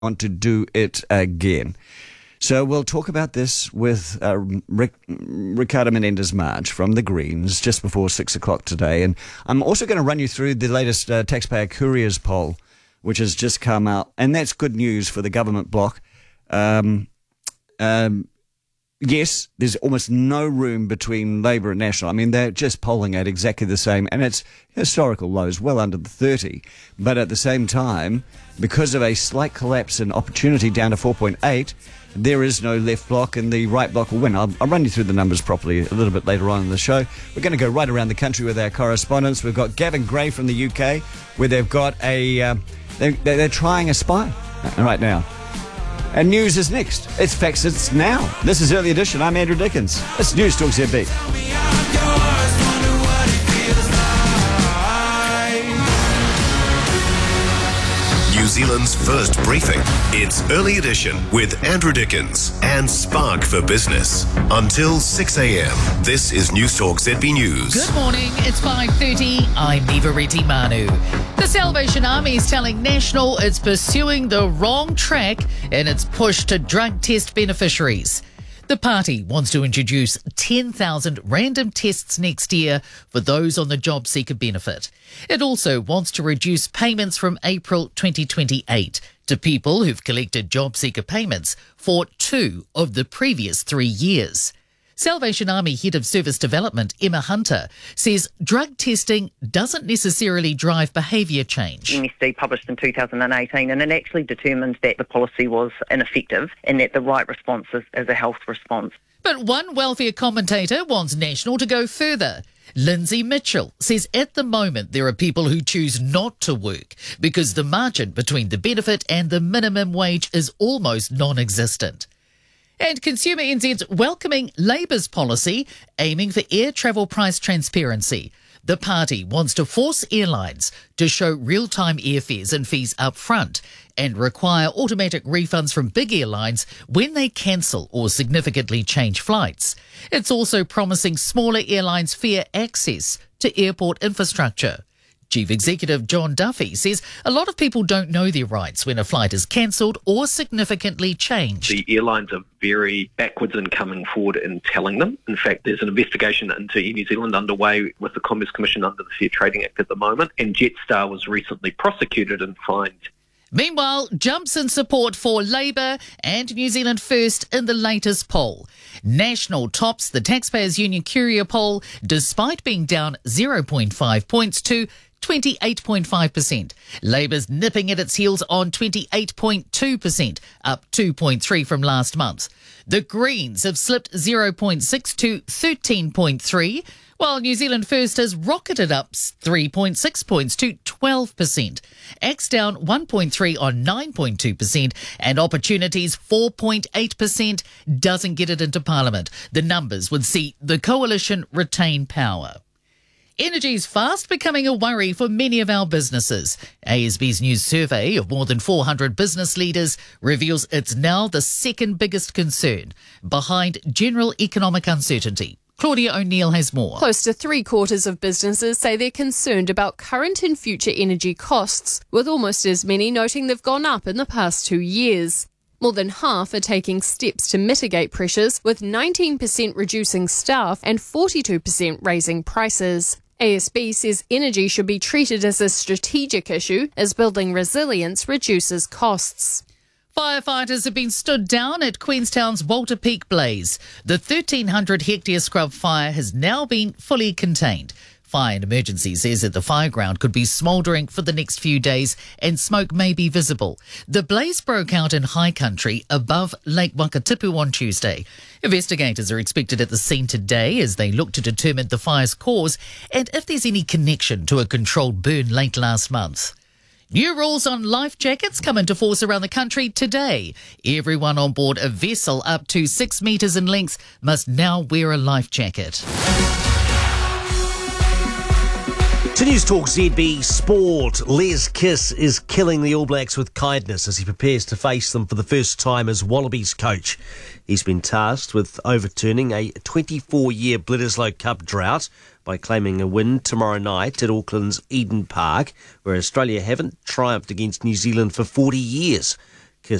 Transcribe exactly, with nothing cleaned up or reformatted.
want to do it again. So we'll talk about this with uh, Ric- Ricardo Menendez-March from the Greens just before six o'clock today. And I'm also going to run you through the latest uh, Taxpayer Couriers poll, which has just come out. And that's good news for the government bloc. Um, um, yes, there's almost no room between Labour and National. I mean, they're just polling at exactly the same. And it's historical lows, well under the thirty. But at the same time, because of a slight collapse in Opportunity down to four point eight, there is no left block and the right block will win. I'll, I'll run you through the numbers properly a little bit later on in the show. We're going to go right around the country with our correspondents. We've got Gavin Gray from the U K, where they've got a... Uh, they, they're trying a spy right now. And news is next. It's facts, it's now. This is Early Edition. I'm Andrew Dickens. It's News Talk Z B. New Zealand's first briefing. It's Early Edition with Andrew Dickens and Spark for Business. Until six a.m. This is News Talk Z B News. Good morning, it's five thirty. I'm Niva Reti Manu. The Salvation Army is telling National it's pursuing the wrong track in its push to drug test beneficiaries. The party wants to introduce ten thousand random tests next year for those on the job seeker benefit. It also wants to reduce payments from April twenty twenty-eight to people who've collected job seeker payments for two of the previous three years. Salvation Army Head of Service Development, Emma Hunter, says drug testing doesn't necessarily drive behaviour change. M S D published in two thousand eighteen, and it actually determined that the policy was ineffective and that the right response is, is a health response. But one welfare commentator wants National to go further. Lindsay Mitchell says at the moment there are people who choose not to work because the margin between the benefit and the minimum wage is almost non-existent. And Consumer N Z's welcoming Labour's policy aiming for air travel price transparency. The party wants to force airlines to show real-time airfares and fees up front and require automatic refunds from big airlines when they cancel or significantly change flights. It's also promising smaller airlines fair access to airport infrastructure. Chief Executive John Duffy says a lot of people don't know their rights when a flight is cancelled or significantly changed. The airlines are very backwards in coming forward and telling them. In fact, there's an investigation into Air New Zealand underway with the Commerce Commission under the Fair Trading Act at the moment, and Jetstar was recently prosecuted and fined. Meanwhile, jumps in support for Labour and New Zealand First in the latest poll. National tops the Taxpayers Union Courier poll despite being down zero point five points to twenty-eight point five percent. Labour's nipping at its heels on twenty-eight point two percent, up two point three from last month. The Greens have slipped zero point six to thirteen point three, while New Zealand First has rocketed up three point six points to twelve percent. Axe down one point three on nine point two percent, and Opportunities four point eight percent doesn't get it into Parliament. The numbers would see the coalition retain power. Energy is fast becoming a worry for many of our businesses. A S B's new survey of more than four hundred business leaders reveals it's now the second biggest concern, behind general economic uncertainty. Claudia O'Neill has more. Close to three quarters of businesses say they're concerned about current and future energy costs, with almost as many noting they've gone up in the past two years. More than half are taking steps to mitigate pressures, with nineteen percent reducing staff and forty-two percent raising prices. A S B says energy should be treated as a strategic issue as building resilience reduces costs. Firefighters have been stood down at Queenstown's Walter Peak blaze. The thirteen hundred hectare scrub fire has now been fully contained. Fire and Emergency says that the fireground could be smouldering for the next few days and smoke may be visible. The blaze broke out in high country above Lake Wakatipu on Tuesday. Investigators are expected at the scene today as they look to determine the fire's cause and if there's any connection to a controlled burn late last month. New rules on life jackets come into force around the country today. Everyone on board a vessel up to six metres in length must now wear a life jacket. To News Talk Z B Sport, Les Kiss is killing the All Blacks with kindness as he prepares to face them for the first time as Wallabies coach. He's been tasked with overturning a twenty-four-year Bledisloe Cup drought by claiming a win tomorrow night at Auckland's Eden Park, where Australia haven't triumphed against New Zealand for forty years.